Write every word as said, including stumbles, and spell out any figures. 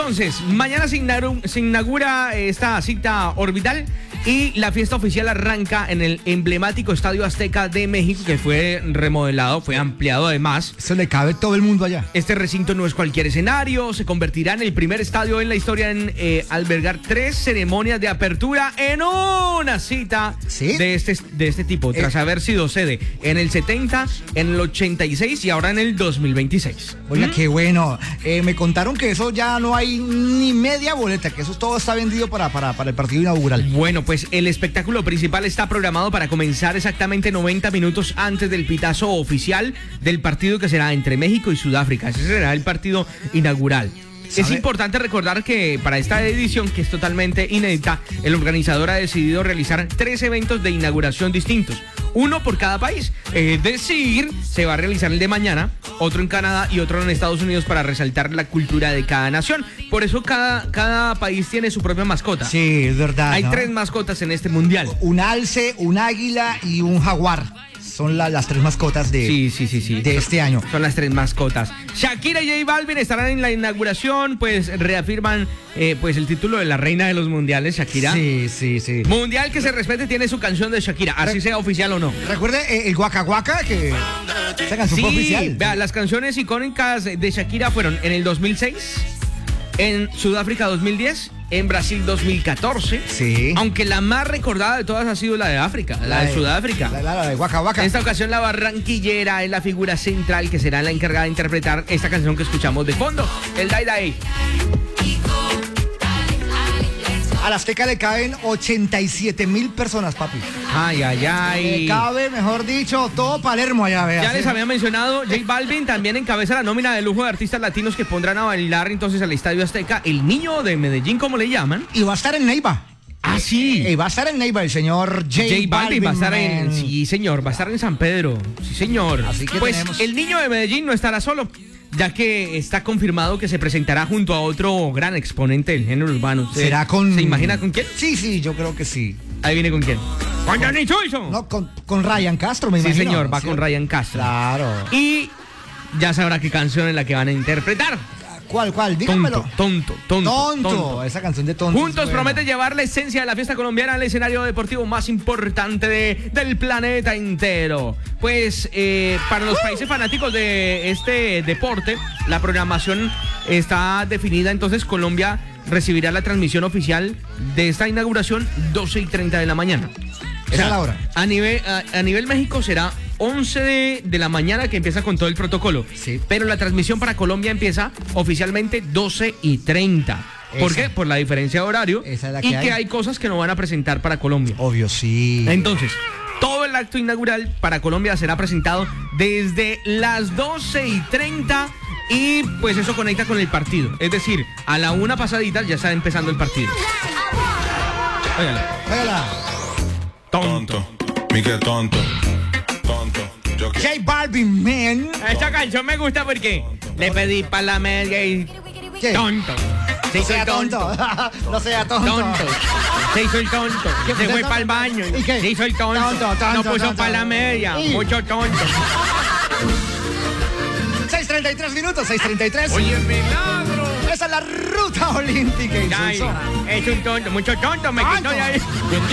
entonces, mañana se inaugura, se inaugura esta cita orbital y la fiesta oficial arranca en el emblemático Estadio Azteca de México, que fue remodelado, fue ampliado además. Eso le cabe todo el mundo allá. Este recinto no es cualquier escenario, se convertirá en el primer estadio en la historia en eh, albergar tres ceremonias de apertura en una cita ¿Sí? de, este, de este tipo, tras eh. haber sido sede en el setenta, en el ochenta y seis y ahora en el dos mil veintiséis. Oiga, ¿Mm? qué bueno. Eh, me contaron que eso ya no hay ni media boleta, que eso todo está vendido para, para, para el partido inaugural. Bueno, pues el espectáculo principal está programado para comenzar exactamente noventa minutos antes del pitazo oficial del partido que será entre México y Sudáfrica. Ese será el partido inaugural. ¿Sabe? Es importante recordar que para esta edición, que es totalmente inédita, el organizador ha decidido realizar tres eventos de inauguración distintos, uno por cada país. Es decir, se va a realizar el de mañana, otro en Canadá y otro en Estados Unidos para resaltar la cultura de cada nación. Por eso cada, cada país tiene su propia mascota. Sí, es verdad. Hay ¿no? tres mascotas en este mundial. Un alce, un águila y un jaguar. Son la, las tres mascotas de, sí, sí, sí, sí. de este año. Son las tres mascotas. Shakira y J Balvin estarán en la inauguración, pues reafirman eh, pues el título de la reina de los mundiales, Shakira. Sí, sí, sí. Mundial que se respete tiene su canción de Shakira, así Re sea oficial o no. Recuerde eh, el Guaca Guaca, que esa canción sí, fue oficial. Vea, las canciones icónicas de Shakira fueron en el dos mil seis, en Sudáfrica dos mil diez, en Brasil dos mil catorce. Sí. Aunque la más recordada de todas ha sido la de África, la, la de, de Sudáfrica. La, la, la de Guaca Guaca. En esta ocasión la barranquillera es la figura central que será la encargada de interpretar esta canción que escuchamos de fondo, el Dai Dai. A la Azteca le caben ochenta y siete mil personas, papi. Ay, ay, ay. Le cabe, mejor dicho, todo Palermo allá, vea. Ya les había mencionado, J Balvin también encabeza la nómina de lujo de artistas latinos que pondrán a bailar entonces al Estadio Azteca, el niño de Medellín, como le llaman. Y va a estar en Neiva. Ah, sí. Y va a estar en Neiva el señor J, J Balvin. Balvin va a estar man. en... Sí, señor, va a estar en San Pedro. Sí, señor. Así que pues tenemos... el niño de Medellín no estará solo, ya que está confirmado que se presentará junto a otro gran exponente del género urbano. ¿Será con...? ¿Se imagina con quién? Sí, sí, yo creo que sí. Ahí viene con quién. ¡Con Johnny Chulso! No, con, con Ryan Castro, me imagino. Sí, señor, va ¿sí? con Ryan Castro. Claro. Y ya sabrá qué canción es la que van a interpretar. ¿Cuál, cuál? Dígamelo. Tonto, tonto, tonto. Tonto, esa canción de Tonto. Juntos bueno. promete llevar la esencia de la fiesta colombiana al escenario deportivo más importante de, del planeta entero. Pues eh, para los países fanáticos de este deporte, la programación está definida. Entonces Colombia recibirá la transmisión oficial de esta inauguración doce y treinta de la mañana. Esa o sea, es la hora. A nivel, a, a nivel México será once de, de la mañana, que empieza con todo el protocolo. Sí. Pero la transmisión para Colombia empieza oficialmente doce y treinta. ¿Por qué? Por la diferencia de horario. Esa es la que y hay. que hay cosas que no van a presentar para Colombia. Obvio, sí. Entonces, todo el acto inaugural para Colombia será presentado desde las doce y treinta. Y pues eso conecta con el partido. Es decir, a la una pasadita ya está empezando el partido. Óigala. Óigala. Tonto, Miguel tonto, tonto. Yo J Balvin, man. Esta canción me gusta porque le pedí para la media y ¿Qué? tonto. Se No hizo sea el tonto. tonto. No sea tonto. Tonto. Se hizo el tonto. ¿Qué Se fue fue eso? para el baño. ¿Y qué? Se hizo el tonto. Tonto, tonto, no puso tonto. para la media. ¿Y? Mucho tonto. seis treinta y tres minutos, seis treinta y tres. Oye, milagro. Esa es la ruta olímpica. Ay, es un tonto. Mucho tonto me quitó de ahí.